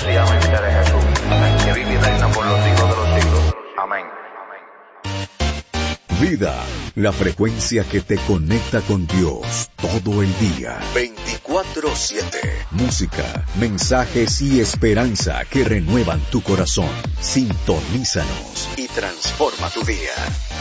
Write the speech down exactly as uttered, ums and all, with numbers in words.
sencillamente de Jesús, el que vive y reina por los siglos de los siglos. Amén. Vida, la frecuencia que te conecta con Dios todo el día. veinticuatro siete. Música, mensajes y esperanza que renuevan tu corazón. Sintonízanos y transforma tu día.